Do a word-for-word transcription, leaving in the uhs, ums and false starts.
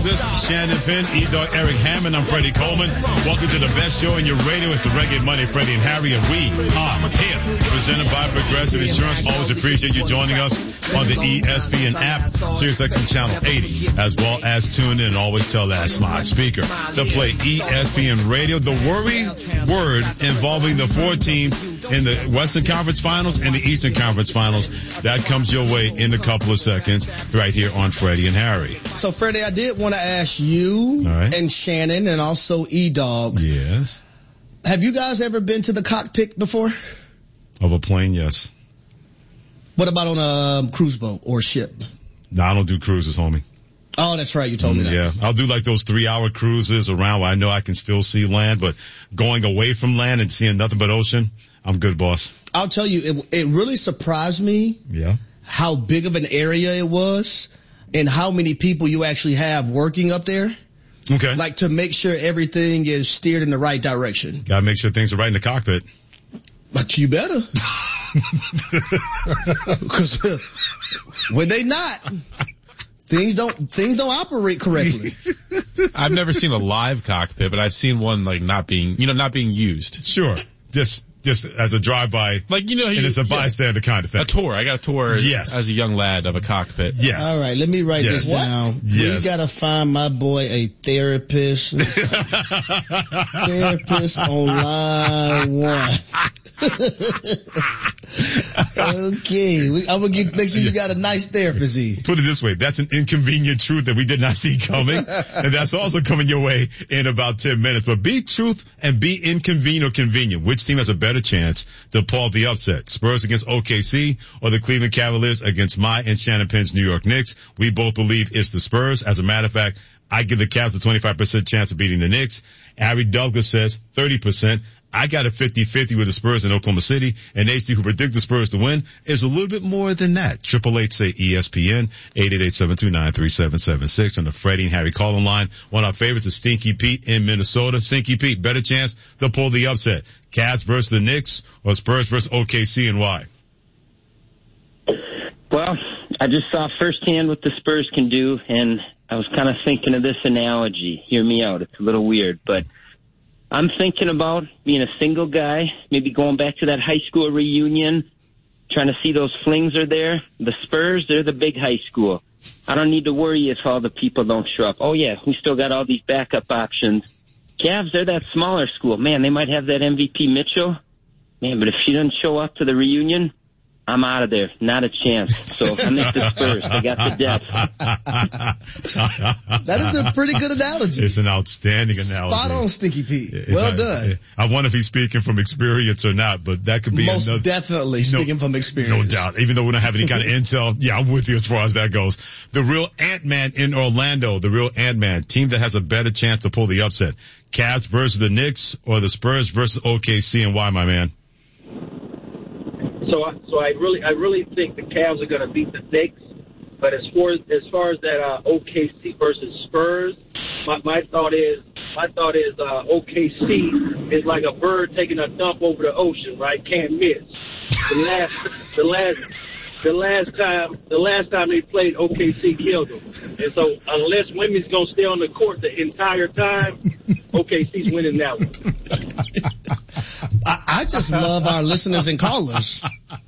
Douglas, Shannon Penn, E-Dog, Eric Hammond. I'm Freddie Coleman. Welcome to the best show in your radio. It's a Reggae Monday, Freddie and Harry, and we are here. Presented by Progressive Insurance. Always appreciate you joining us on the E S P N app, SiriusXM Channel eighty, as well as tune in and always tell that smart speaker to play E S P N Radio. The worry word involving the four teams in the Western Conference Finals and the Eastern Conference Finals. That comes your way in a couple of seconds right here on Freddie and Harry. So, Freddie, I did want to ask you right. and Shannon and also E-Dog. Yes. Have you guys ever been to the cockpit before? Of a plane, yes. What about on a cruise boat or ship? No, I don't do cruises, homie. Oh, that's right. You told mm, me that. Yeah. I'll do like those three hour cruises around where I know I can still see land, but going away from land and seeing nothing but ocean, I'm good, boss. I'll tell you, it, it really surprised me. Yeah. How big of an area it was and how many people you actually have working up there. Okay. Like to make sure everything is steered in the right direction. Gotta make sure things are right in the cockpit. But you better. Because when they not, things don't things don't operate correctly. I've never seen a live cockpit, but I've seen one like not being, you know, not being used. Sure. Just just as a drive-by. Like, you know, and it's a bystander yeah, kind of thing. A tour. I got a tour yes. as a young lad of a cockpit. Yes. All right, let me write yes. this down. Yes. We gotta find my boy a therapist. Therapist on line one. Okay, we, I'm gonna get, make sure you got a nice therapist. E. Put it this way, that's an inconvenient truth that we did not see coming, and that's also coming your way in about ten minutes. But be truth and be inconvenient or convenient. Which team has a better chance to pull the upset? Spurs against O K C or the Cleveland Cavaliers against my and Shannon Penn's New York Knicks? We both believe it's the Spurs. As a matter of fact, I give the Cavs a twenty-five percent chance of beating the Knicks. Harry Douglas says thirty percent. I got a fifty-fifty with the Spurs in Oklahoma City, and H D, who predict the Spurs to win, is a little bit more than that. Triple Eight say E S P N, eight eight eight, seven two nine, three seven seven six on the Freddie and Harry calling line. One of our favorites is Stinky Pete in Minnesota. Stinky Pete, better chance to pull the upset. Cavs versus the Knicks or Spurs versus O K C, and why? Well, I just saw firsthand what the Spurs can do, and I was kind of thinking of this analogy. Hear me out. It's a little weird, but I'm thinking about being a single guy, maybe going back to that high school reunion, trying to see those flings are there. The Spurs, they're the big high school. I don't need to worry if all the people don't show up. Oh, yeah, we still got all these backup options. Cavs, they're that smaller school. Man, they might have that M V P Mitchell. Man, but if she doesn't show up to the reunion, I'm out of there. Not a chance. So I miss the Spurs. I got the depth. That is a pretty good analogy. It's an outstanding analogy. Spot on, Stinky Pete. If well I, done. I wonder if he's speaking from experience or not, but that could be most another, definitely speaking no, from experience. No doubt. Even though we don't have any kind of intel, yeah, I'm with you as far as that goes. The real Ant-Man in Orlando, the real Ant-Man, team that has a better chance to pull the upset. Cavs versus the Knicks or the Spurs versus O K C, and why, my man? So, so I really, I really think the Cavs are going to beat the Knicks. But as far as, as far as that uh, O K C versus Spurs, my, my thought is, my thought is uh, O K C is like a bird taking a dump over the ocean, right? Can't miss. The last, the last, the last time, the last time they played, O K C killed them. And so, unless women's gonna stay on the court the entire time, O K C's winning that one. I, I just love our listeners and callers.